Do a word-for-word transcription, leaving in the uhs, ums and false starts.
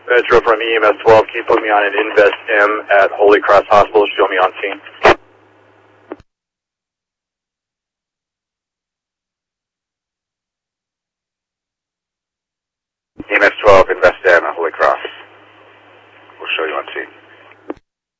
Metro from E M S twelve, can you put me on an Invest M at Holy Cross Hospital? Show me on scene. E M S twelve, Invest